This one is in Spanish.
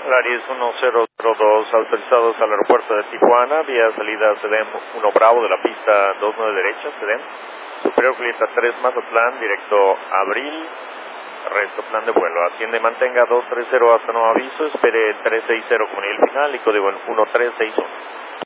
Laris 1002 autorizados al aeropuerto de Tijuana, vía salida CDM 1 Bravo de la pista 29 derecha, CDM. Superior Julieta 3 Mazatlán, directo Abril, resto plan de vuelo. Atiende y mantenga 230 hasta nuevo aviso, espere 360 con el final y código 1361.